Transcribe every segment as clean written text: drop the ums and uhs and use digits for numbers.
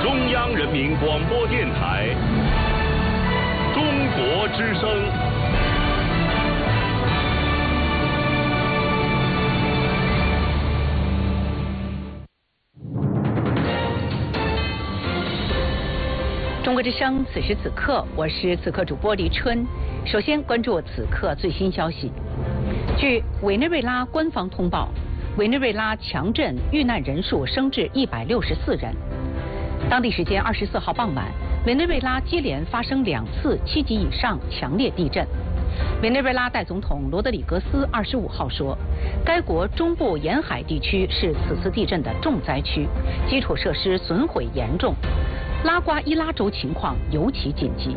中央人民广播电台中国之声。 中国之声，此时此刻，我是此刻主播黎春。首先关注此刻最新消息。据委内瑞拉官方通报，委内瑞拉强震遇难人数升至164人。当地时间24号傍晚，委内瑞拉接连发生2次7级以上强烈地震。委内瑞拉代总统罗德里格斯25号说，该国中部沿海地区是此次地震的重灾区，基础设施损毁严重，拉瓜伊拉州情况尤其紧急。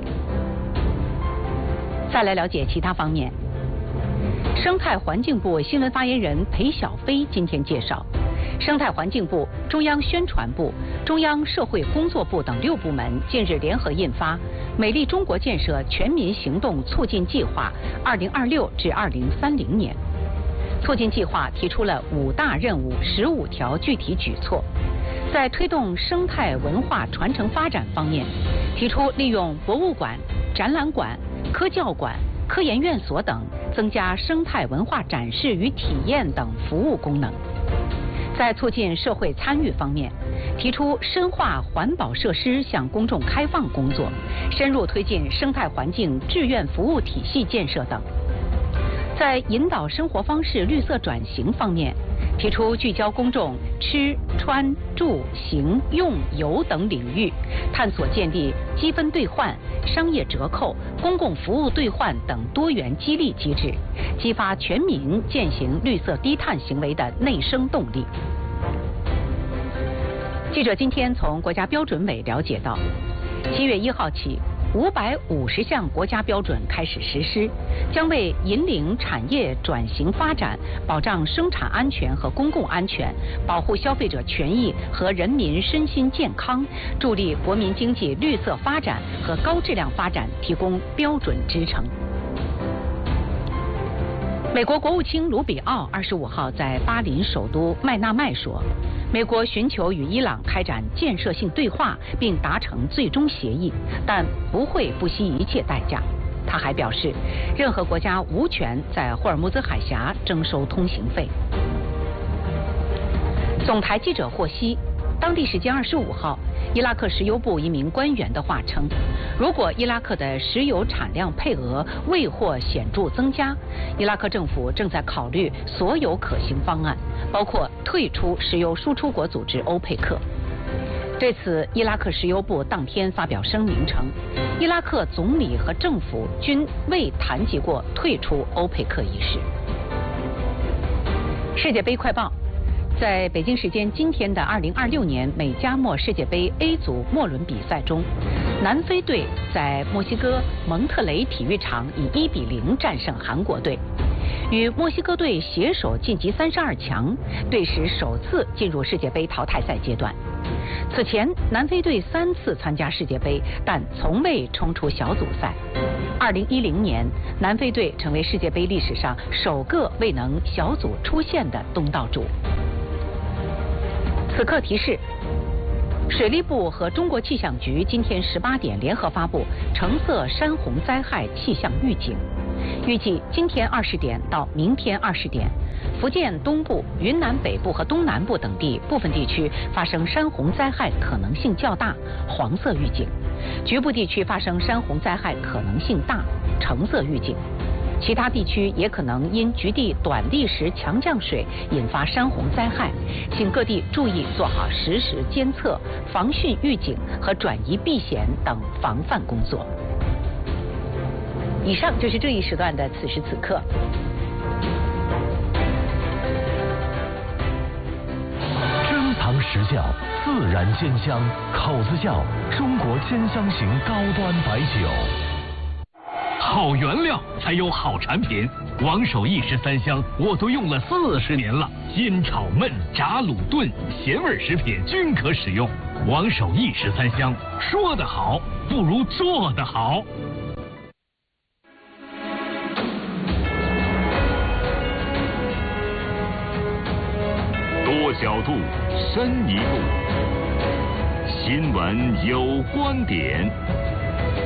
再来了解其他方面。生态环境部新闻发言人裴晓飞今天介绍，生态环境部、中央宣传部、中央社会工作部等6部门近日联合印发《美丽中国建设全民行动促进计划（2026至2030年）》。促进计划提出了5大任务、15条具体举措。在推动生态文化传承发展方面，提出利用博物馆、展览馆、科教馆、科研院所等，增加生态文化展示与体验等服务功能。在促进社会参与方面，提出深化环保设施向公众开放工作，深入推进生态环境志愿服务体系建设等。在引导生活方式绿色转型方面，提出聚焦公众吃、穿、住、行、用、游等领域，探索建立积分兑换、商业折扣、公共服务兑换等多元激励机制，激发全民践行绿色低碳行为的内生动力。记者今天从国家标准委了解到，7月1号起，550项国家标准开始实施，将为引领产业转型发展、保障生产安全和公共安全、保护消费者权益和人民身心健康、助力国民经济绿色发展和高质量发展提供标准支撑。美国国务卿卢比奥25号在巴林首都麦纳麦说，美国寻求与伊朗开展建设性对话，并达成最终协议，但不会不惜一切代价。他还表示，任何国家无权在霍尔木兹海峡征收通行费。总台记者获悉，当地时间25号，伊拉克石油部一名官员的话称，如果伊拉克的石油产量配额未获显著增加，伊拉克政府正在考虑所有可行方案，包括退出石油输出国组织欧佩克。对此，伊拉克石油部当天发表声明称，伊拉克总理和政府均未谈及过退出欧佩克一事。世界杯快报。在北京时间今天的2026年美加墨世界杯 A 组末轮比赛中，南非队在墨西哥蒙特雷体育场以1-0战胜韩国队，与墨西哥队携手晋级32强，队史首次进入世界杯淘汰赛阶段。此前，南非队3次参加世界杯，但从未冲出小组赛。2010年，南非队成为世界杯历史上首个未能小组出线的东道主。此刻提示，水利部和中国气象局今天18点联合发布橙色山洪灾害气象预警，预计今天20点到明天20点，福建东部、云南北部和东南部等地部分地区发生山洪灾害可能性较大，黄色预警；局部地区发生山洪灾害可能性大，橙色预警。其他地区也可能因局地短历时强降水引发山洪灾害，请各地注意做好实时监测、防汛预警和转移避险等防范工作。以上就是这一时段的此时此刻。 珍藏实窖，自然鲜香，口子窖，中国鲜香型高端白酒。 好原料才有好产品，王守义13香我都用了40年了，煎炒焖炸卤炖咸味食品均可使用。王守义13香，说得好不如做得好。 多角度，深一步， 新闻有观点。